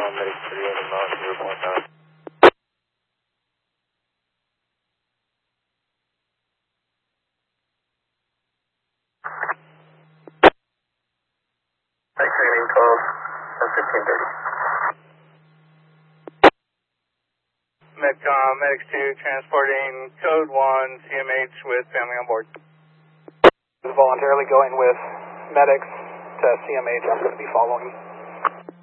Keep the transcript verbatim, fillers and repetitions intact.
Medcom, Medic three on the Mount zero point nine. Training twelve, fifteen thirty. Medcom, Medic two transporting code one, C M H with family on board. Voluntarily going with medics to C M H. I'm going to be following.